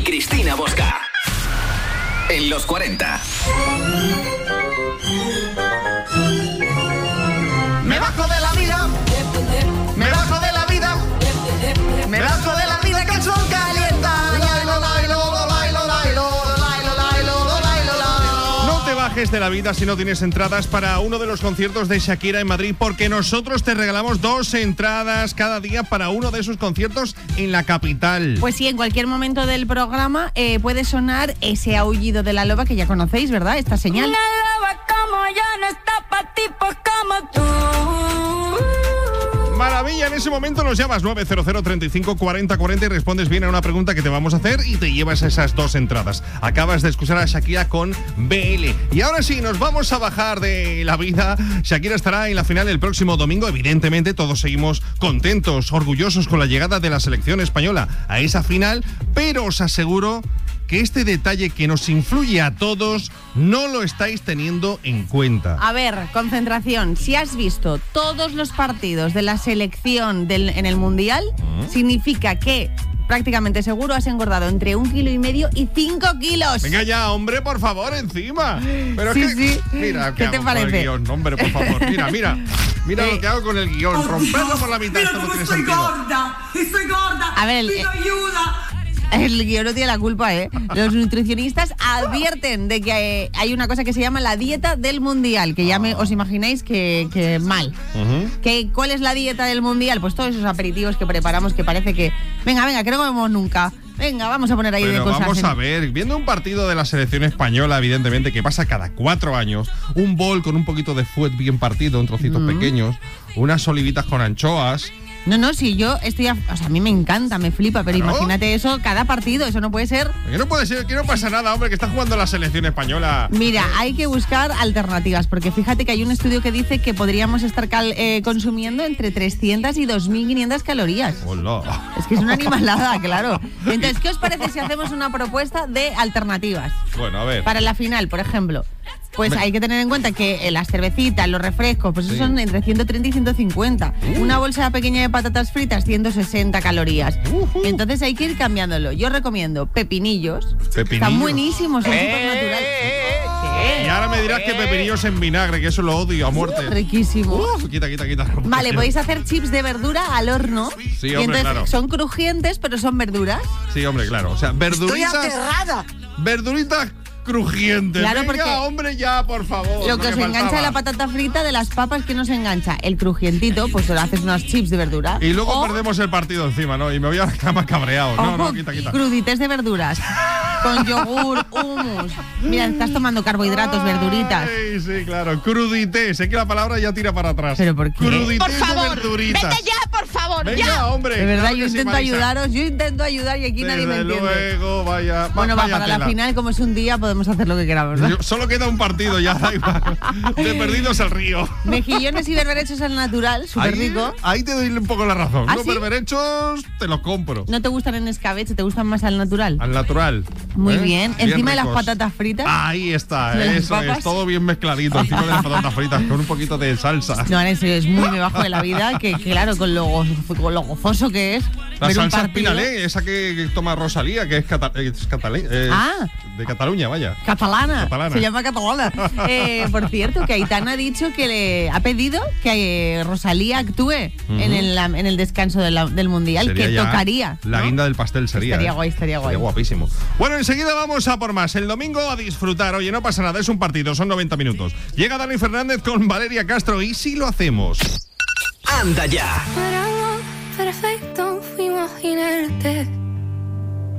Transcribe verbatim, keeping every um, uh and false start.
Cristina Bosca. En los cuarenta. Me bajo de la vida. Me bajo de la vida. Me bajo de la vida que el sol calienta. No te bajes de la vida si no tienes entradas para uno de los conciertos de Shakira en Madrid, porque nosotros te regalamos dos entradas cada día para uno de esos conciertos en la capital. Pues sí, en cualquier momento del programa eh, puede sonar ese aullido de la loba que ya conocéis, ¿verdad? Esta señal. Una loba como yo no está para tipos como tú. Maravilla, en ese momento nos llamas nueve cero cero, treinta y cinco, cuarenta, cuarenta y respondes bien a una pregunta que te vamos a hacer y te llevas esas dos entradas. Acabas de escuchar a Shakira con B L. Y ahora sí, nos vamos a bajar de la vida. Shakira estará en la final el próximo domingo. Evidentemente, todos seguimos contentos, orgullosos con la llegada de la selección española a esa final, pero os aseguro que este detalle que nos influye a todos no lo estáis teniendo en cuenta. A ver, concentración. Si has visto todos los partidos de la selección del, en el Mundial, ¿Mm? significa que prácticamente seguro has engordado entre un kilo y medio y cinco kilos. Venga ya, hombre, por favor, encima. Pero sí, es que, sí. Mira, ¿qué, ¿qué te parece? Con el guión, hombre, por favor. Mira, mira. Mira eh, lo que hago con el guión. Romperlo por la mitad. Mira cómo estoy gorda. Estoy gorda. A ver, el, pido ayuda. El guión no tiene la culpa, ¿eh? Los nutricionistas advierten de que hay una cosa que se llama la dieta del mundial, que ya me, os imagináis que, que mal. Uh-huh. ¿Que, ¿Cuál es la dieta del mundial? Pues todos esos aperitivos que preparamos que parece que, venga, venga, que no comemos nunca. Venga, vamos a poner ahí Pero de cosas. Vamos en... a ver, viendo un partido de la selección española, evidentemente, que pasa cada cuatro años, un bol con un poquito de fuet bien partido, en trocitos uh-huh. pequeños, unas olivitas con anchoas. No, no, si yo estoy... A, o sea, a mí me encanta, me flipa, pero claro. Imagínate eso cada partido, eso no puede ser... Que no puede ser, que no pasa nada, hombre, que está jugando la selección española. Mira, hay que buscar alternativas, porque fíjate que hay un estudio que dice que podríamos estar cal, eh, consumiendo entre trescientas y dos mil quinientas calorías. Hola. Es que es una animalada, claro. Entonces, ¿qué os parece si hacemos una propuesta de alternativas? Bueno, a ver. Para la final, por ejemplo... Pues hay que tener en cuenta que las cervecitas, los refrescos, pues sí. son entre ciento treinta y ciento cincuenta. Uh. Una bolsa pequeña de patatas fritas, ciento sesenta calorías. Uh-huh. Entonces hay que ir cambiándolo. Yo recomiendo pepinillos. Pepinillos. Están buenísimos, son eh, súper naturales. Eh, eh, y ahora me dirás eh. que pepinillos en vinagre, que eso lo odio a muerte. Uh, riquísimo. Uh, quita, quita, quita. Vale, podéis hacer chips de verdura al horno. Sí, y hombre, entonces claro. Son crujientes, pero son verduras. Sí, hombre, claro. O sea, verduritas... Estoy aterrada. Verduritas... crujiente. Claro, Venga, porque hombre, ya, por favor. Lo que os engancha de la patata frita, de las papas, que nos engancha el crujientito, pues lo haces unas chips de verdura. Y luego o, perdemos el partido encima, ¿no? Y me voy a la cama cabreado. No, no, quita, quita. Crudités de verduras. Con yogur, hummus. Mira, estás tomando carbohidratos, verduritas. Sí, sí, claro. Crudités. Sé que la palabra ya tira para atrás. ¿Pero por qué? Crudités por favor, de verduritas. Vete ya, por favor, Venga, ya. hombre. De verdad, claro yo intento sí, ayudaros, yo intento ayudar y aquí Desde nadie me entiende. luego, vaya. Bueno, vaya va, para tela. la final, como es un día, podemos hacer lo que queramos, ¿no? Solo queda un partido, ya da igual. De perdidos al río. Mejillones y berberechos al natural, súper rico. Ahí te doy un poco la razón. ¿Ah, Los sí? berberechos te los compro. ¿No te gustan en escabeche? ¿Te gustan más al natural? Al natural. Muy ¿eh? bien. bien Encima ricos. de las patatas fritas. Ahí está, ¿De eso las papas? es, todo bien mezcladito. Encima de las patatas fritas, con un poquito de salsa. No, eso es muy debajo de la vida, que, que claro, con lo, con lo gozoso que es. La ver salsa un partido. Pinalé, esa que, que toma Rosalía, que es, cata, es catale, eh, Ah. de Cataluña, vaya. Catalana. Catalana. Se llama catalana. eh, por cierto, que Aitana ha dicho que le ha pedido que eh, Rosalía actúe uh-huh. en, el, en el descanso de la, del Mundial, Sería que tocaría. La ¿no? guinda del pastel sería. Estaría ¿eh? guay, estaría guay. Estaría guapísimo. Bueno, enseguida vamos a por más. El domingo a disfrutar. Oye, no pasa nada, es un partido, son noventa minutos. Llega Dani Fernández con Valeria Castro y si lo hacemos. Anda ya. Para perfecto, fuimos inertes.